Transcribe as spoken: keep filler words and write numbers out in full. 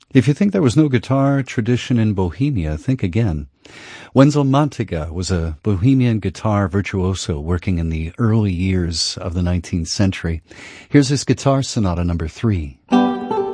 If you think there was no guitar tradition in Bohemia, think again. Wenzel Montega was a Bohemian guitar virtuoso working in the early years of the nineteenth century. Here's his Guitar Sonata number three.